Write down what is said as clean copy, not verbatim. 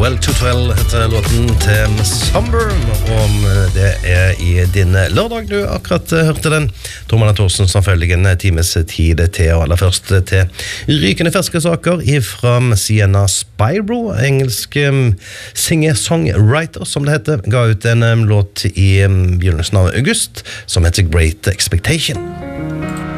Well to Twell heter låten til Summer, om det I din lørdag du akkurat hørte den. Tormann Thorsen som følger en times tid til, og aller først til rykende ferske saker fra Sienna Spyro, engelsk singer-songwriter som det heter, ga ut en låt I begynnelsen av august som heter Great Expectation.